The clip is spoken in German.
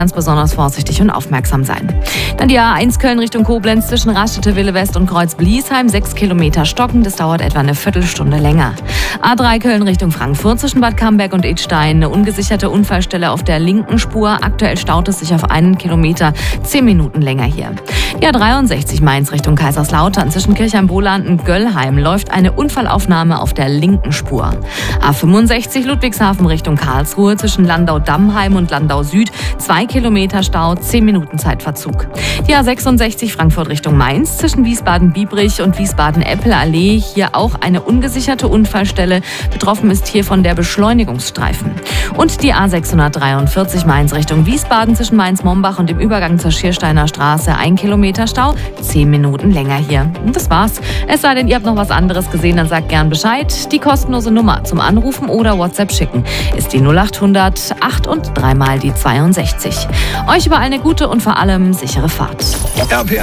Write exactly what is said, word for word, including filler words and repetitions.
ganz besonders vorsichtig und aufmerksam sein. Dann die A eins Köln Richtung Koblenz zwischen Raststätte Wille West und Kreuz Bliesheim. Sechs Kilometer stocken, das dauert etwa eine Viertelstunde länger. A drei Köln Richtung Frankfurt zwischen Bad Camberg und Idstein. Eine ungesicherte Unfallstelle auf der linken Spur. Aktuell staut es sich auf einen Kilometer. Zehn Minuten länger hier. Die A dreiundsechzig Mainz Richtung Kaiserslautern zwischen Kirchheim-Boland und Göllheim läuft eine Unfallaufnahme auf der linken Spur. A fünfundsechzig Ludwigshafen Richtung Karlsruhe zwischen Landau-Dammheim und Landau Süd. Zwei Kilometer Stau, zehn Minuten Zeitverzug. Die A sechsundsechzig Frankfurt Richtung Mainz zwischen Wiesbaden-Biebrich und Wiesbaden-Eppel-Allee. Hier auch eine ungesicherte Unfallstelle. Betroffen ist hier von der Beschleunigungsstreifen. Und die A sechshundertdreiundvierzig Mainz Richtung Wiesbaden zwischen Mainz-Mombach und dem Übergang zur Schiersteiner Straße. Ein Kilometer Stau, zehn Minuten länger hier. Und das war's. Es sei denn, ihr habt noch was anderes gesehen, dann sagt gern Bescheid. Die kostenlose Nummer zum Anrufen oder WhatsApp schicken ist die null achthundert acht und dreimal die zweiundsechzig. Euch überall eine gute und vor allem sichere Fahrt.